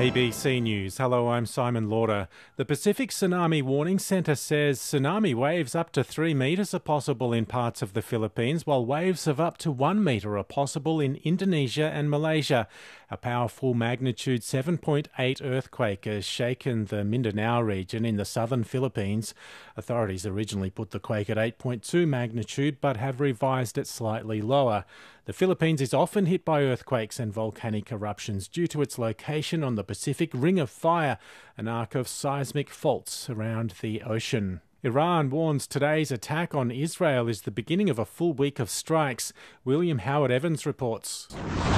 ABC News. Hello, I'm Simon Lauder. The Pacific Tsunami Warning Centre says tsunami waves up to 3 metres are possible in parts of the Philippines, while waves of up to 1 metre are possible in Indonesia and Malaysia. A powerful magnitude 7.8 earthquake has shaken the Mindanao region in the southern Philippines. Authorities originally put the quake at 8.2 magnitude but have revised it slightly lower. The Philippines is often hit by earthquakes and volcanic eruptions due to its location on the Pacific Ring of Fire, an arc of seismic faults around the ocean. Iran warns today's attack on Israel is the beginning of a full week of strikes. William Howard Evans reports.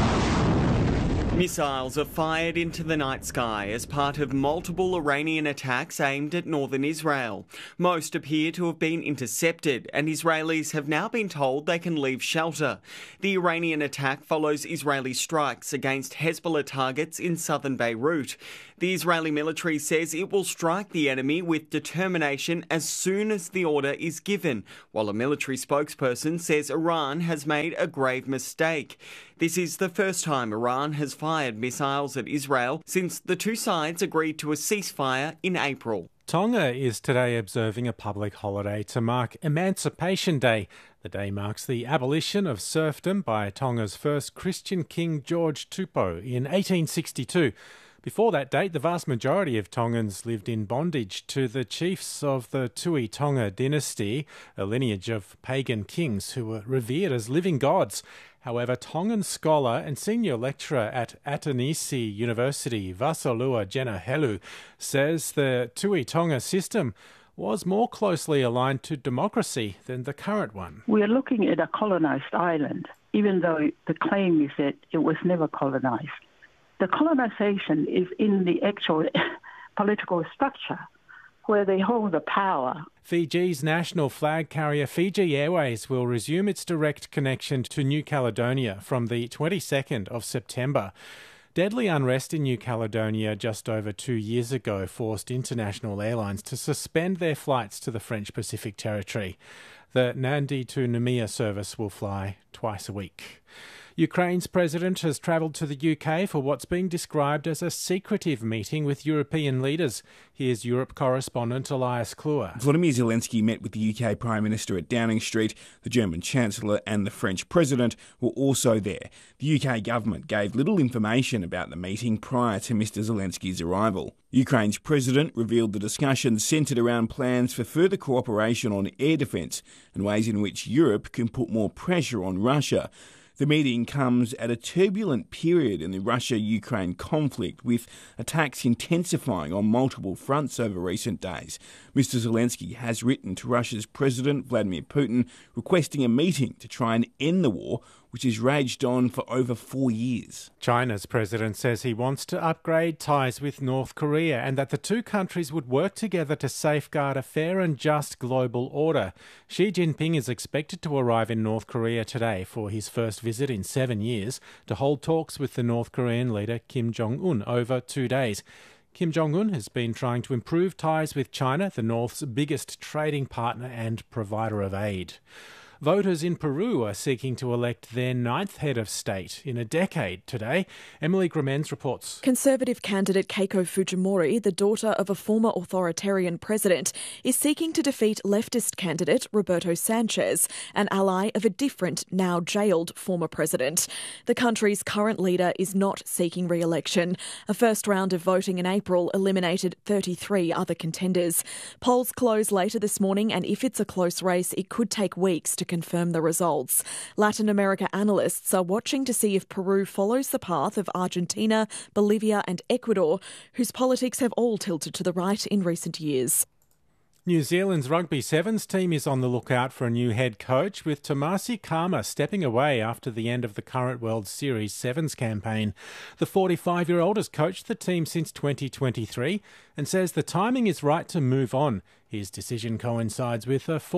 Missiles are fired into the night sky as part of multiple Iranian attacks aimed at northern Israel. Most appear to have been intercepted, and Israelis have now been told they can leave shelter. The Iranian attack follows Israeli strikes against Hezbollah targets in southern Beirut. The Israeli military says it will strike the enemy with determination as soon as the order is given, while a military spokesperson says Iran has made a grave mistake. This is the first time Iran has fired missiles at Israel since the two sides agreed to a ceasefire in April. Tonga is today observing a public holiday to mark Emancipation Day. The day marks the abolition of serfdom by Tonga's first Christian king, George Tupou, in 1862. Before that date, the vast majority of Tongans lived in bondage to the chiefs of the Tui Tonga dynasty, a lineage of pagan kings who were revered as living gods. However, Tongan scholar and senior lecturer at Atanisi University, Vasalua Jenahelu, says the Tui Tonga system was more closely aligned to democracy than the current one. We are looking at a colonised island, even though the claim is that it was never colonised. The colonisation is in the actual political structure where they hold the power. Fiji's national flag carrier Fiji Airways will resume its direct connection to New Caledonia from the 22nd of September. Deadly unrest in New Caledonia just over 2 years ago forced international airlines to suspend their flights to the French Pacific Territory. The Nadi to Noumea service will fly twice a week. Ukraine's president has travelled to the UK for what's being described as a secretive meeting with European leaders. Here's Europe correspondent Elias Kluwer. Volodymyr Zelensky met with the UK Prime Minister at Downing Street. The German Chancellor and the French President were also there. The UK government gave little information about the meeting prior to Mr Zelensky's arrival. Ukraine's president revealed the discussions centred around plans for further cooperation on air defence and ways in which Europe can put more pressure on Russia. The meeting comes at a turbulent period in the Russia-Ukraine conflict, with attacks intensifying on multiple fronts over recent days. Mr Zelensky has written to Russia's President Vladimir Putin requesting a meeting to try and end the war, which has raged on for over 4 years. China's president says he wants to upgrade ties with North Korea and that the two countries would work together to safeguard a fair and just global order. Xi Jinping is expected to arrive in North Korea today for his first visit in 7 years to hold talks with the North Korean leader Kim Jong-un over 2 days. Kim Jong-un has been trying to improve ties with China, the North's biggest trading partner and provider of aid. Voters in Peru are seeking to elect their 9th head of state in a decade today. Emily Gramens reports. Conservative candidate Keiko Fujimori, the daughter of a former authoritarian president, is seeking to defeat leftist candidate Roberto Sanchez, an ally of a different, now jailed former president. The country's current leader is not seeking re-election. A first round of voting in April eliminated 33 other contenders. Polls close later this morning, and if it's a close race, it could take weeks to confirm the results. Latin America analysts are watching to see if Peru follows the path of Argentina, Bolivia and Ecuador, whose politics have all tilted to the right in recent years. New Zealand's Rugby Sevens team is on the lookout for a new head coach, with Tomasi Kama stepping away after the end of the current World Series Sevens campaign. The 45-year-old has coached the team since 2023 and says the timing is right to move on. His decision coincides with a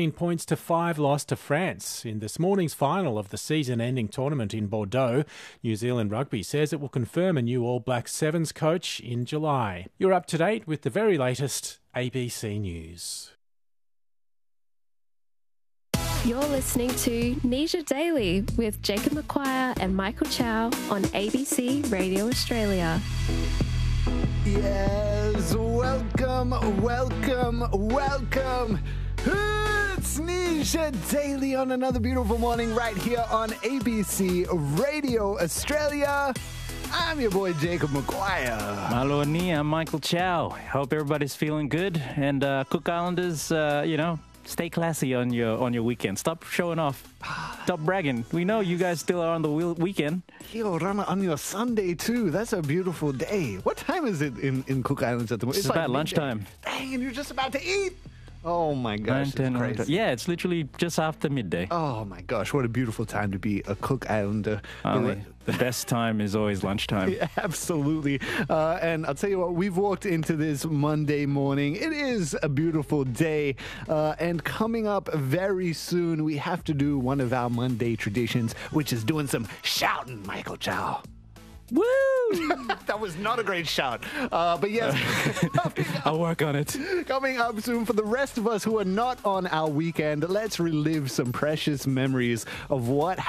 14-5 loss to France in this morning's final of the season-ending tournament in Bordeaux. New Zealand Rugby says it will confirm a new All Blacks Sevens coach in July. You're up to date with the very latest ABC News. You're listening to Nisha Daily with Jacob McQuire and Michael Chow on ABC Radio Australia. Yes, welcome. It's Nisha Daily on another beautiful morning right here on ABC Radio Australia. I'm your boy Jacob McGuire. Malo ni, I'm Michael Chow. Hope everybody's feeling good. And Cook Islanders, stay classy on your weekend. Stop showing off. Stop bragging. We know you guys still are on the weekend. Yo, Rana, on your Sunday too. That's a beautiful day. What time is it in Cook Islands at the moment? It's about lunchtime. Dang, and you're just about to eat. Oh my gosh, 9, 10, it's crazy. yeah, it's literally just after midday. Oh my gosh, what a beautiful time to be a Cook Islander. The best time is always lunchtime. Yeah, absolutely. And I'll tell you what, we've walked into this Monday morning. It is a beautiful day. And coming up very soon, we have to do one of our Monday traditions, which is doing some shouting, Michael Chow. Woo! That was not a great shout. But yes, I'll work on it. Coming up soon for the rest of us who are not on our weekend, let's relive some precious memories of what